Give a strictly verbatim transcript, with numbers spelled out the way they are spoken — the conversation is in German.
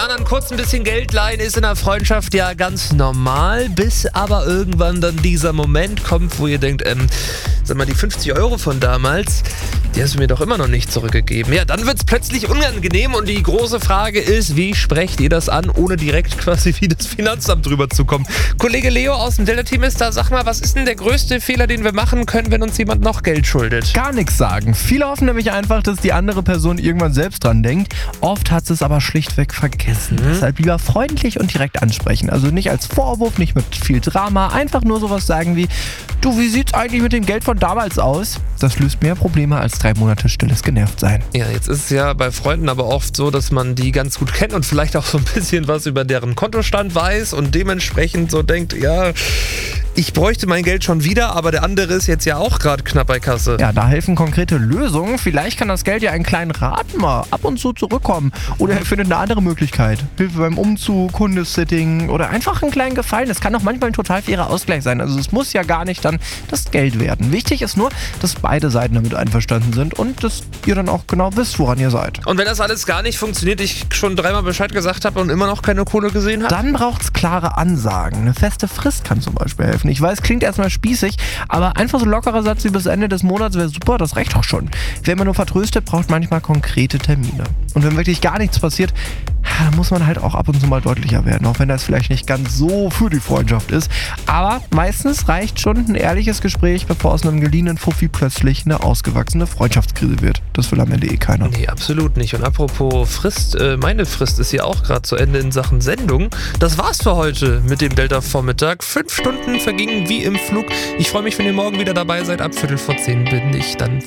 anderen kurz ein bisschen Geld leihen ist in der Freundschaft ja ganz normal, bis aber irgendwann dann dieser Moment kommt, wo ihr denkt, ähm, sag mal, die fünfzig Euro von damals, die hast du mir doch immer noch nicht zurückgegeben. Ja, dann wird's plötzlich unangenehm und die große Frage ist, wie sprecht ihr das an, ohne direkt quasi wie das Finanzamt drüber zu kommen? Kollege Leo aus dem Delta-Team ist da. Sag mal, was ist denn der größte Fehler, den wir machen können, wenn uns jemand noch Geld schuldet? Gar nichts sagen. Viele hoffen nämlich einfach, dass die andere Person irgendwann selbst dran denkt. Oft hat sie es aber schlichtweg vergessen. Mhm. Deshalb lieber freundlich und direkt ansprechen. Also nicht als Vorwurf, nicht mit viel Drama. Einfach nur sowas sagen wie, du, wie sieht's eigentlich mit dem Geld von damals aus? Das löst mehr Probleme als drei Monate stilles Genervtsein. Ja, jetzt ist es ja bei Freunden aber oft so, dass man die ganz gut kennt und vielleicht auch so ein bisschen was über deren Kontostand weiß und dementsprechend so denkt, ja, ich bräuchte mein Geld schon wieder, aber der andere ist jetzt ja auch gerade knapp bei Kasse. Ja, da helfen konkrete Lösungen. Vielleicht kann das Geld ja einen kleinen Rat mal ab und zu zurückkommen. Oder er findet eine andere Möglichkeit. Hilfe beim Umzug, Hundesitting oder einfach einen kleinen Gefallen. Das kann auch manchmal ein total fairer Ausgleich sein. Also es muss ja gar nicht dann das Geld werden. Wichtig ist nur, dass beide Seiten damit einverstanden sind und dass ihr dann auch genau wisst, woran ihr seid. Und wenn das alles gar nicht funktioniert, ich schon dreimal Bescheid gesagt habe und immer noch keine Kohle gesehen habe? Dann braucht es klare Ansagen. Eine feste Frist kann zum Beispiel helfen. Ich weiß, klingt erstmal spießig, aber einfach so ein lockerer Satz wie bis Ende des Monats wäre super, das reicht auch schon. Wer immer nur vertröstet, braucht manchmal konkrete Termine. Und wenn wirklich gar nichts passiert, dann muss man halt auch ab und zu mal deutlicher werden, auch wenn das vielleicht nicht ganz so für die Freundschaft ist. Aber meistens reicht schon ein ehrliches Gespräch, bevor aus einem geliehenen Fuffi plötzlich eine ausgewachsene Freundschaftskrise wird. Das will am Ende eh keiner. Nee, absolut nicht. Und apropos Frist, äh, meine Frist ist ja auch gerade zu Ende in Sachen Sendung. Das war's für heute mit dem Delta-Vormittag. Fünf Stunden vergingen wie im Flug. Ich freue mich, wenn ihr morgen wieder dabei seid. Ab Viertel vor zehn bin ich dann